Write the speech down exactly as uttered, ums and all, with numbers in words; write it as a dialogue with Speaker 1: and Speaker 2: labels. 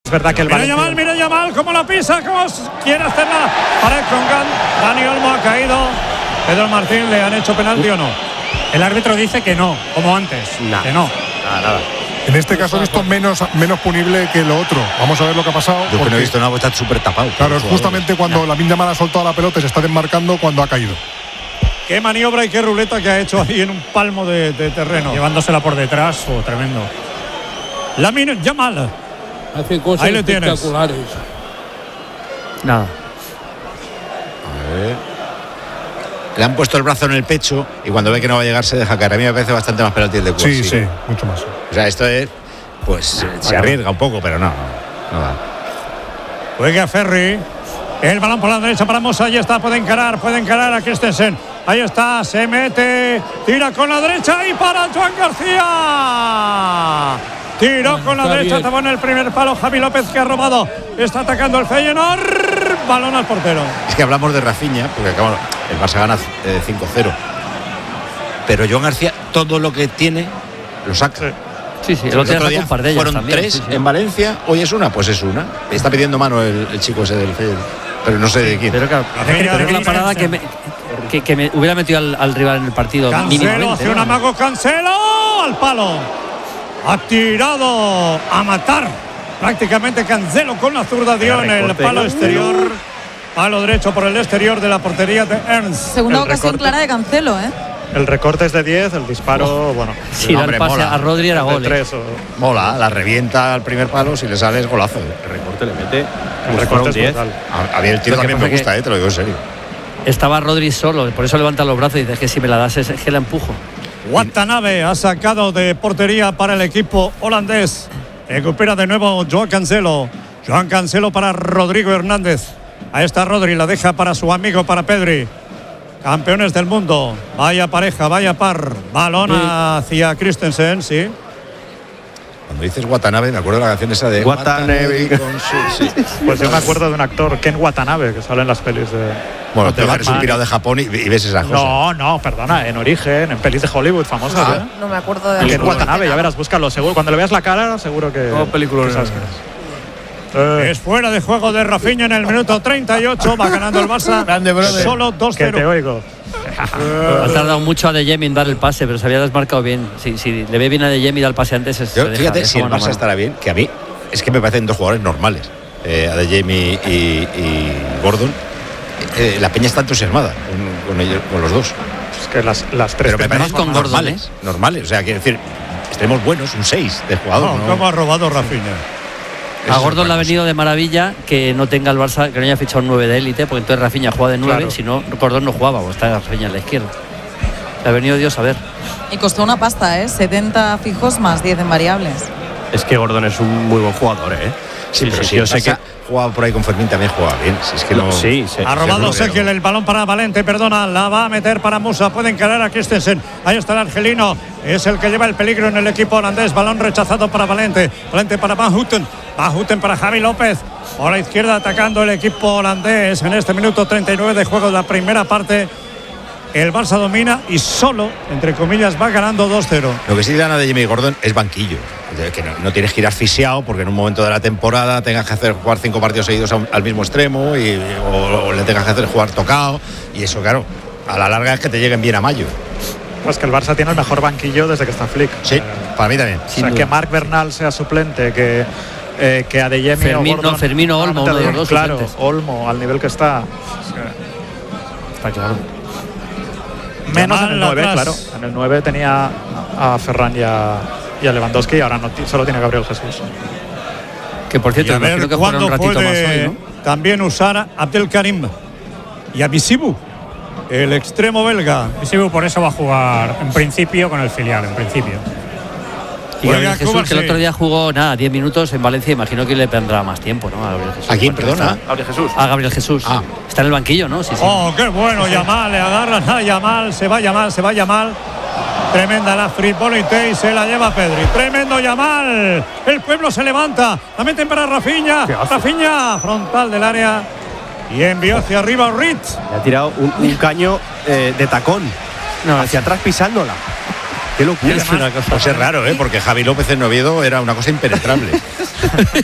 Speaker 1: Es verdad que el
Speaker 2: Mira Yamal, mira Yamal, cómo la pisa, cómo quiere hacerla. Pared con Gan. Dani Olmo ha caído. Pedro Martín, ¿le han hecho penalti o no?
Speaker 3: El árbitro dice que no, como antes.
Speaker 4: Nah.
Speaker 3: Que no.
Speaker 4: Nada, nada.
Speaker 5: En este caso he visto menos, menos punible que lo otro. Vamos a ver lo que ha pasado.
Speaker 6: Yo que no he visto nada, está súper tapado.
Speaker 5: Claro, es justamente cuando Lamine Yamal ha soltado la pelota y se está desmarcando cuando ha caído.
Speaker 2: Qué maniobra y qué ruleta que ha hecho ahí en un palmo de, de terreno.
Speaker 3: Llevándosela por detrás, o oh, tremendo.
Speaker 2: Lamine Yamal.
Speaker 7: Hace cosas
Speaker 2: ahí le tienes.
Speaker 7: espectaculares.
Speaker 4: Nada. A ver. Le han puesto el brazo en el pecho y cuando ve que no va a llegar se deja caer. A mí me parece bastante más penalti el de Cuasi.
Speaker 5: Sí, sí, mucho más.
Speaker 4: O sea, esto es, pues, ah, se arriesga un poco, pero no, no, no da.
Speaker 2: Juega Ferri. El balón por la derecha para Musa. Ahí está, puede encarar, puede encarar a Christensen. Ahí está, se mete, tira con la derecha y para Joan García. Tiró con la derecha, estaba en el primer palo. Javi López que ha robado. Está atacando el Feyenoord. Balón al portero.
Speaker 4: Es que hablamos de Rafinha, porque acabamos, el Barça gana eh, cinco cero. Pero Joan García, todo lo que tiene, lo saca.
Speaker 8: Sí, sí, el otro, el otro día un par de ellas
Speaker 4: fueron
Speaker 8: también,
Speaker 4: tres
Speaker 8: sí, sí.
Speaker 4: en Valencia, hoy es una, pues es una. Está pidiendo mano el, el chico ese del Feyenoord, pero no sé de quién.
Speaker 8: Pero, claro, pero es la parada que me, que, que me hubiera metido al, al rival en el partido.
Speaker 2: Cancelo hace un amago, Cancelo al palo. Ha tirado a matar. Prácticamente Cancelo con la zurda dio en el palo exterior. Palo derecho por el exterior de la portería de Ernst.
Speaker 9: Segunda ocasión clara de Cancelo, ¿eh?
Speaker 1: El recorte es de diez, el disparo, oh. bueno.
Speaker 8: Si da el pase mola. A Rodri era gol.
Speaker 1: tres, o...
Speaker 4: Mola, la revienta al primer palo, si le sale es golazo. El recorte le mete.
Speaker 1: El recorte es diez.
Speaker 4: A, a mí el tiro también me gusta, eh, te lo digo en serio.
Speaker 8: Estaba Rodri solo, por eso levanta los brazos y dice que si me la das es que la empujo.
Speaker 2: Watanabe ha sacado de portería para el equipo holandés. Recupera de nuevo Joan Cancelo. Joan Cancelo para Rodrigo Hernández. Ahí está Rodri, la deja para su amigo, para Pedri. Campeones del mundo. Vaya pareja, vaya par. Balón sí. hacia Christensen, sí.
Speaker 4: Cuando dices Watanabe, me acuerdo de la canción esa de
Speaker 1: Watanabe. Su, sí. Pues yo me acuerdo de un actor, Ken Watanabe, que sale en las pelis de.
Speaker 4: Bueno, te eres un pirado de Japón y, y ves esas cosas.
Speaker 1: No, no, perdona, en Origen, en pelis de Hollywood famosas.
Speaker 9: Ah,
Speaker 1: ¿eh?
Speaker 9: No me acuerdo de.
Speaker 1: Ken Watanabe, ya verás, búscalo, seguro. Cuando le veas la cara, seguro que.
Speaker 4: No, película.
Speaker 2: Eh. Es fuera de juego de Rafinha en el minuto treinta y ocho. Va ganando el Barça.
Speaker 5: Grande, brother.
Speaker 2: Solo dos cero.
Speaker 1: Que te oigo.
Speaker 8: Ha tardado mucho a De Jemi en dar el pase, pero se había desmarcado bien. Si, si le ve bien a De Jemi dar el pase antes, es,
Speaker 4: Yo,
Speaker 8: se
Speaker 4: fíjate,
Speaker 8: deja,
Speaker 4: si el Barça mano. estará bien, que a mí es que me parecen dos jugadores normales. Eh, a De Jemi y, y Gordon. Eh, la peña está entusiasmada con, con, ellos, con los dos.
Speaker 1: Es que las, las tres.
Speaker 4: Pero me parecen
Speaker 8: con
Speaker 4: normales,
Speaker 8: Gordon, ¿eh?
Speaker 4: normales. O sea, quiero decir, estemos buenos, un seis de jugador.
Speaker 2: No,
Speaker 4: ¿no?
Speaker 2: ¿Cómo ha robado Rafinha?
Speaker 8: A Gordon le ha venido de maravilla que no tenga el Barça, que no haya fichado un nueve de élite, porque entonces Rafinha juega de nueve, claro. Si no, Gordon no jugaba, o está Rafinha a la izquierda. Le ha venido Dios a ver.
Speaker 9: Y costó una pasta, ¿eh? setenta fijos más diez en variables.
Speaker 6: Es que Gordon es un muy buen jugador, ¿eh?
Speaker 4: Sí, sí, pero sí, yo sé que jugaba por ahí con Fermín, también jugaba bien. Si es que no,
Speaker 6: sí, sí,
Speaker 2: ha robado Sequel el balón para Valente, perdona, la va a meter para Musa, puede encarar a Christensen. Ahí está el argelino, es el que lleva el peligro en el equipo holandés. Balón rechazado para Valente, Valente para Van Houten, Van Houten para Javi López. Por la izquierda atacando el equipo holandés en este minuto treinta y nueve de juego de la primera parte. El Barça domina y solo, entre comillas, va ganando dos cero.
Speaker 4: Lo que sí gana de Jimmy Gordon es banquillo. Que no, no tienes que ir asfixiado porque en un momento de la temporada tengas que hacer jugar cinco partidos seguidos un, al mismo extremo y, o, o le tengas que hacer jugar tocado. Y eso, claro, a la larga es que te lleguen bien a mayo.
Speaker 1: Pues que el Barça tiene el mejor banquillo desde que está Flick.
Speaker 4: Sí, eh, para mí también.
Speaker 1: O sea, que Marc Bernal sea suplente, que, eh, que Adeyemi
Speaker 8: Fermín,
Speaker 1: o Gordon,
Speaker 8: no, Fermín o Olmo, uno de los dos
Speaker 1: claro,
Speaker 8: suplentes.
Speaker 1: Olmo, al nivel que está.
Speaker 8: Está claro.
Speaker 1: Menos en el nueve, claro. En el nueve tenía a Ferran y a, y a Lewandowski y ahora no, solo tiene a Gabriel Jesús.
Speaker 8: Que por cierto,
Speaker 2: y a ver
Speaker 8: que
Speaker 2: cuándo
Speaker 8: un ratito
Speaker 2: puede
Speaker 8: más hoy, ¿no?
Speaker 2: También usar a Abdelkarim y a Bisibu, el extremo belga.
Speaker 3: Bisibu por eso va a jugar en principio con el filial, en principio.
Speaker 8: Y Gabriel Jesús, que el otro día jugó nada, diez minutos en Valencia, imagino que le tendrá más tiempo, ¿no? A Gabriel Jesús.
Speaker 4: ¿A quién, perdona?
Speaker 6: A Gabriel Jesús.
Speaker 8: A Gabriel Jesús.
Speaker 4: Ah.
Speaker 8: Está en el banquillo, ¿no? Sí, sí.
Speaker 2: Oh, qué bueno, Yamal, le agarran a Yamal, se va Yamal, se va Yamal. Tremenda la frivolité y se la lleva Pedri. Tremendo Yamal. El pueblo se levanta. La meten para Rafinha. Rafinha, frontal del área. Y envió hacia arriba Ritz.
Speaker 6: Le ha tirado un, un caño eh, de tacón. No, hacia atrás pisándola. Qué locura.
Speaker 4: Es una cosa. Pues es raro, ¿eh? Porque Javi López en Oviedo era una cosa impenetrable.